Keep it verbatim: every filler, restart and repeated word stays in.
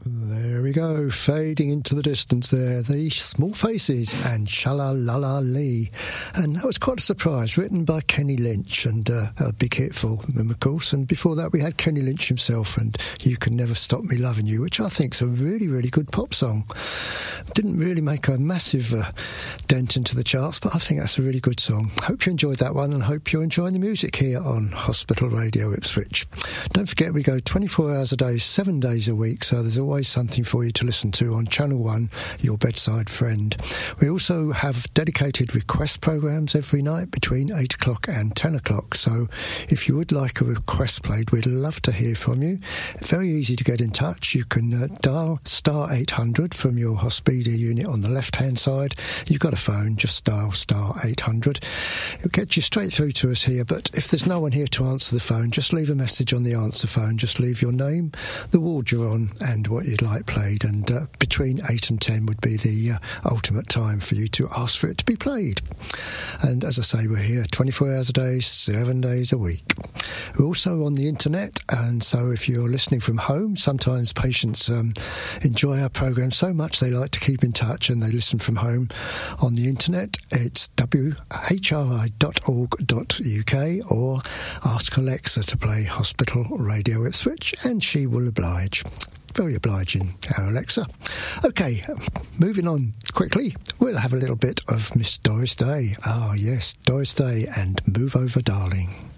There we go, fading into the distance there, the Small Faces and Sha-La-La-La Lee. And that was quite a surprise, written by Kenny Lynch, and uh, a big hit for them, of course. And before that, we had Kenny Lynch himself and You Can Never Stop Me Loving You, which I think is a really, really good pop song. Didn't really make a massive uh, dent into the charts, but I think that's a really good song. Hope you enjoyed that one, and hope you're enjoying the music here on Hospital Radio Ipswich. Don't forget, we go twenty-four hours a day, seven days a week, so there's always something for you to listen to on Channel one, your bedside friend. We also have dedicated request programmes every night between eight o'clock and ten o'clock, so if you would like a request played, we'd love to hear from you. Very easy to get in touch. You can uh, dial star eight hundred from your Hospeda unit on the left-hand side. You've got a phone, just dial star eight hundred. It'll get you straight through to us here, but if there's no one here to answer the phone, just leave a message on the answer phone. Just leave your name, the ward you're on, and what you'd like played, and uh, between eight and ten would be the uh, ultimate time for you to ask for it to be played. And as I say, we're here twenty-four hours a day, seven days a week. We're also on the internet, and so if you're listening from home, sometimes patients um, enjoy our programme so much they like to keep in touch and they listen from home on the internet. It's w h r i dot org dot u k, or ask Alexa to play Hospital Radio Ipswich and she will oblige. Very obliging, our Alexa. OK, moving on quickly, we'll have a little bit of Miss Doris Day. Ah, yes, Doris Day and Move Over Darling.